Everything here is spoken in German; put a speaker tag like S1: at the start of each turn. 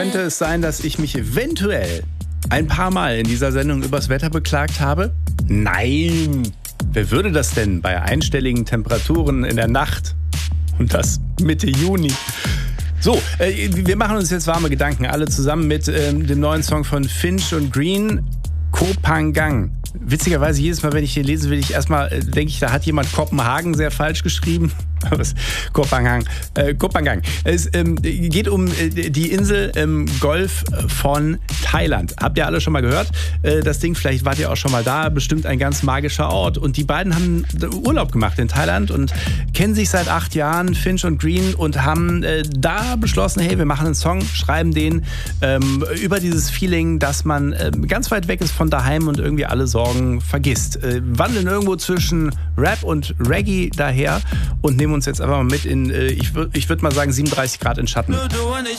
S1: Könnte es sein, dass ich mich eventuell ein paar Mal in dieser Sendung übers Wetter beklagt habe? Nein! Wer würde das denn bei einstelligen Temperaturen in der Nacht? Und das Mitte Juni. So, wir machen uns jetzt warme Gedanken, alle zusammen mit dem neuen Song von Finch und Green, Kopangang. Witzigerweise, jedes Mal, wenn ich den lese, denke ich, da hat jemand Kopenhagen sehr falsch geschrieben. Kopangang. Es geht um die Insel im Golf von Thailand. Habt ihr alle schon mal gehört? Das Ding, vielleicht wart ihr auch schon mal da, bestimmt ein ganz magischer Ort. Und die beiden haben Urlaub gemacht in Thailand und kennen sich seit 8 Jahren, Finch und Green, und haben da beschlossen, hey, wir machen einen Song, schreiben den über dieses Feeling, dass man ganz weit weg ist von daheim und irgendwie alle Sorgen vergisst. Wandeln irgendwo zwischen Rap und Reggae daher und nehmen uns jetzt einfach mal mit in, ich würde mal sagen, 37 Grad in Schatten.
S2: Nur du und ich